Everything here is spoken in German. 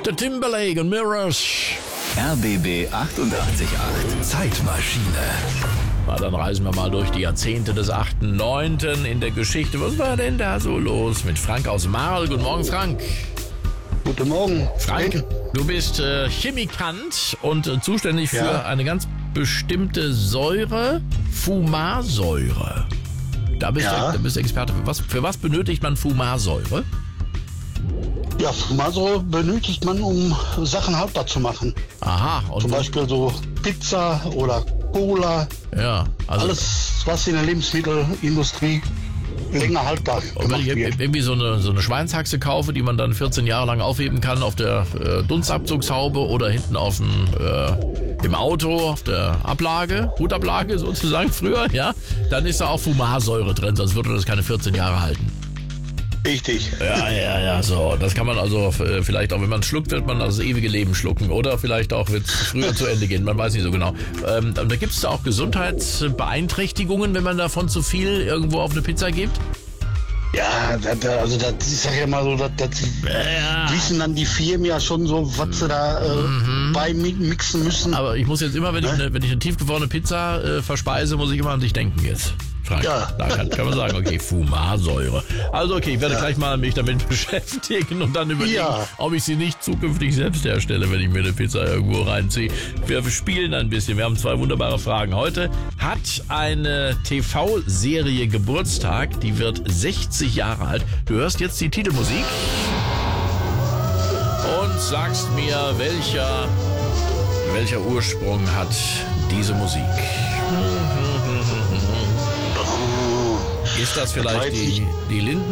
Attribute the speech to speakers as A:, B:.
A: The Timberlake und Mirrors.
B: RBB 888 Zeitmaschine.
A: Na, dann reisen wir mal durch die Jahrzehnte des 8.9. in der Geschichte. Was war denn da so los mit Frank aus Marl? Guten Morgen, Frank.
C: Guten Morgen.
A: Frank, du bist Chemikant und zuständig für eine ganz bestimmte Säure, Fumarsäure. Da bist du Experte. Für was benötigt man Fumarsäure?
C: Ja, Fumarsäure benötigt man, um Sachen haltbar zu machen.
A: Aha. Und
C: Zum Beispiel so Pizza oder Cola.
A: Ja, also
C: alles, was in der Lebensmittelindustrie länger haltbar
A: und wenn
C: gemacht
A: ich
C: wird.
A: irgendwie so eine Schweinshaxe kaufe, die man dann 14 Jahre lang aufheben kann auf der Dunstabzugshaube oder hinten im Auto auf der Ablage, Hutablage sozusagen früher, ja, dann ist da auch Fumarsäure drin, sonst würde das keine 14 Jahre halten.
C: Richtig.
A: Ja, so. Das kann man also vielleicht auch, wenn man schluckt, wird man das ewige Leben schlucken. Oder vielleicht auch wird es früher zu Ende gehen, man weiß nicht so genau. Da gibt es da auch Gesundheitsbeeinträchtigungen, wenn man davon zu viel irgendwo auf eine Pizza gibt?
C: Ja, ich sag ja mal so, das wissen dann die Firmen ja schon so, was sie da beimixen müssen.
A: Aber ich muss jetzt immer, wenn ich eine tiefgefrorene Pizza verspeise, muss ich immer an dich denken jetzt. Frank.
C: Ja.
A: Da kann man sagen, okay, Fumarsäure. Also okay, ich werde gleich mal mich damit beschäftigen und dann überlegen, ob ich sie nicht zukünftig selbst herstelle, wenn ich mir eine Pizza irgendwo reinziehe. Wir spielen ein bisschen. Wir haben 2 wunderbare Fragen. Heute hat eine TV-Serie Geburtstag, die wird 60 Jahre alt. Du hörst jetzt die Titelmusik und sagst mir, welcher Ursprung hat diese Musik? Ist das vielleicht die Linden?